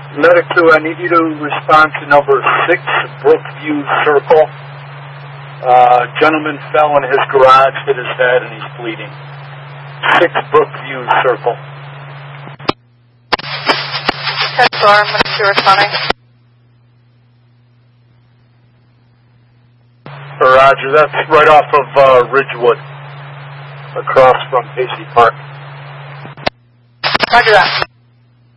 Medic 2, I need you to respond to number 6, Brookview Circle. Gentleman fell in his garage, hit his head, and he's bleeding. 6 Brookview Circle. 10-4, Medic 2 responding. Roger, that's right off of Ridgewood, across from Pacey Park. Roger that.